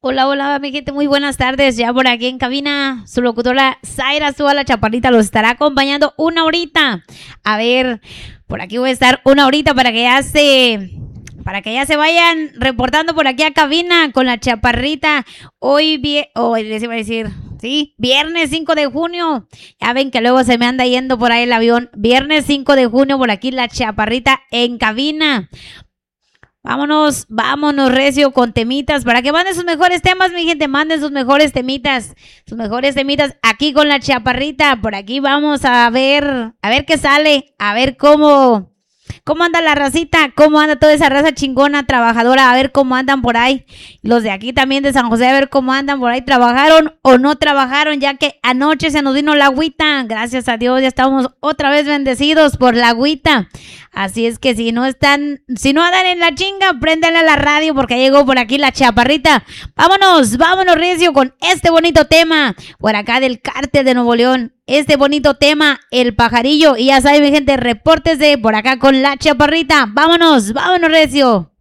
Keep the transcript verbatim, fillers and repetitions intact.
Hola, hola, mi gente, muy buenas tardes. Ya por aquí en cabina, su locutora Zaira Súa, la chaparrita, los estará acompañando una horita. A ver, por aquí voy a estar una horita para que ya se, para que ya se vayan reportando por aquí a cabina con la chaparrita. Hoy, vie- hoy les iba a decir, sí, viernes cinco de junio. Ya ven que luego se me anda yendo por ahí el avión. Viernes cinco de junio, por aquí la chaparrita en cabina. Vámonos, vámonos recio con temitas para que manden sus mejores temas, mi gente, manden sus mejores temitas, sus mejores temitas aquí con la chaparrita. Por aquí vamos a ver, a ver qué sale, a ver cómo, cómo anda la racita, cómo anda toda esa raza chingona, trabajadora, a ver cómo andan por ahí. Los de aquí también de San José, a ver cómo andan por ahí, trabajaron o no trabajaron, ya que anoche se nos vino la agüita. Gracias a Dios, ya estamos otra vez bendecidos por la agüita. Así es que si no están, si no andan en la chinga, préndanle a la radio porque llegó por aquí la chaparrita. Vámonos, vámonos recio con este bonito tema por acá del Cártel de Nuevo León. Este bonito tema, El Pajarillo. Y ya saben, mi gente, repórtese por acá con la chaparrita. Vámonos, vámonos recio.